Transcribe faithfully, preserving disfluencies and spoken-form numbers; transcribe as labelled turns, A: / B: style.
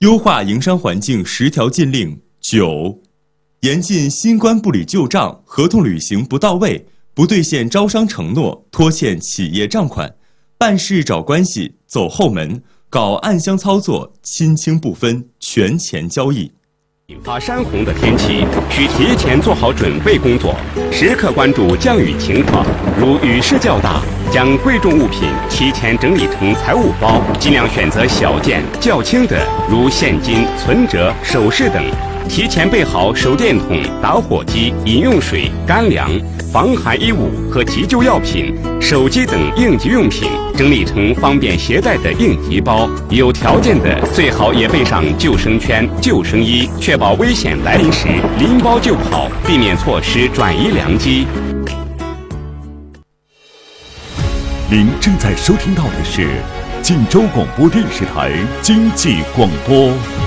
A: 优化营商环境十条禁令。九、严禁新冠不履旧账、合同履行不到位、不兑现招商承诺、拖欠企业账款、办事找关系、走后门、搞暗箱操作、亲清不分、权钱交易。
B: 引发山洪的天气，需提前做好准备工作，时刻关注降雨情况。如雨势较大，将贵重物品提前整理成财物包，尽量选择小件、较轻的，如现金、存折、首饰等。提前备好手电筒、打火机、饮用水、干粮、防寒衣物和急救药品、手机等应急用品，整理成方便携带的应急包。有条件的最好也备上救生圈、救生衣，确保危险来临时拎包就跑，避免错失转移良机。
C: 您正在收听到的是晋州广播电视台经济广播。